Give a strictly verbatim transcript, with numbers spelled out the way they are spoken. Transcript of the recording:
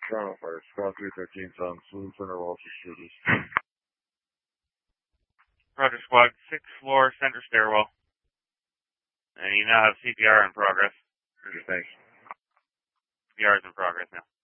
Toronto Fire, Squad three thirteen, on Saloon Center, Walter Studios. Roger, Squad, sixth floor, center stairwell. And you now have C P R in progress. Roger, thanks. C P R is in progress now.